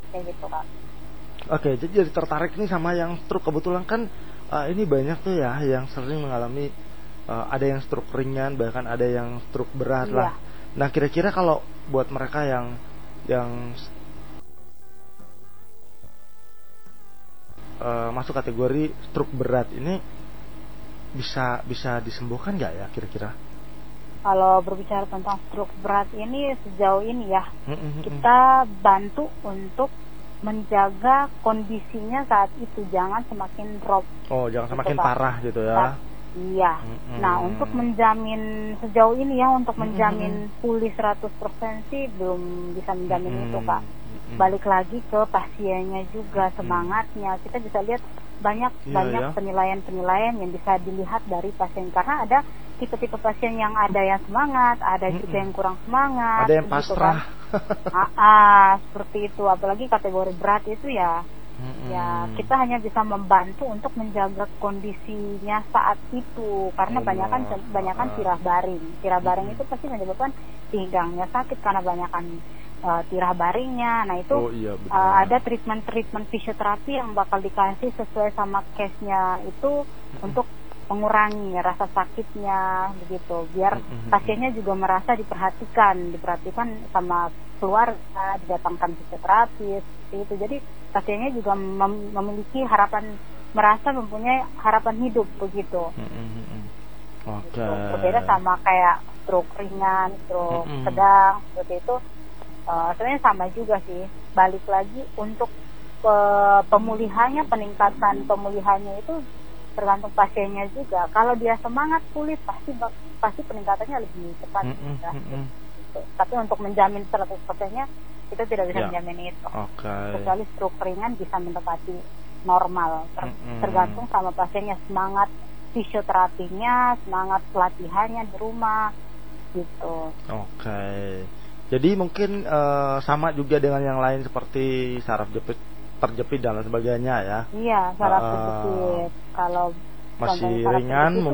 kayak gitu Kak. Oke, jadi tertarik nih sama yang stroke. Kebetulan kan ini banyak tuh ya yang sering mengalami ada yang stroke ringan, bahkan ada yang stroke berat Iya. lah. Nah, kira-kira kalau buat mereka yang masuk kategori stroke berat ini bisa disembuhkan nggak ya kira-kira? Kalau berbicara tentang stroke berat ini sejauh ini ya, kita bantu untuk menjaga kondisinya saat itu, jangan semakin drop. Oh, jangan gitu, semakin Kak. parah gitu ya. Iya. Nah, untuk menjamin sejauh ini ya, untuk menjamin pulih 100% sih belum bisa menjamin itu, Kak. Balik lagi ke pasiennya juga, semangatnya. Kita bisa lihat banyak penilaian-penilaian yang bisa dilihat dari pasien, karena ada tipe-tipe pasien yang ada yang semangat, ada juga yang kurang semangat, ada yang pasrah. Gitu kan. Seperti itu. Apalagi kategori berat itu ya, ya kita hanya bisa membantu untuk menjaga kondisinya saat itu, karena banyakan tirah baring itu pasti menyebabkan pinggangnya sakit karena banyakan tirah baringnya. Nah itu ada treatment fisioterapi yang bakal dikasih sesuai sama case-nya itu untuk mengurangi rasa sakitnya begitu, biar pasiennya juga merasa diperhatikan sama keluarga, didatangkan fisioterapis itu. Jadi pasiennya juga memiliki merasa mempunyai harapan hidup begitu. Oke. Berbeda sama kayak stroke ringan, stroke sedang seperti itu. Sebenarnya sama juga sih. Balik lagi untuk peningkatan pemulihannya itu tergantung pasiennya juga. Kalau dia semangat pulih pasti peningkatannya lebih cepat. Tapi untuk menjamin 100%-nya kita tidak bisa menjamin itu. Kecuali stroke ringan bisa mendekati normal. Tergantung sama pasiennya, semangat fisioterapinya, semangat pelatihannya di rumah gitu. Jadi mungkin sama juga dengan yang lain seperti saraf terjepit dan lain sebagainya ya. Iya, saraf terjepit. Kalau masih ringan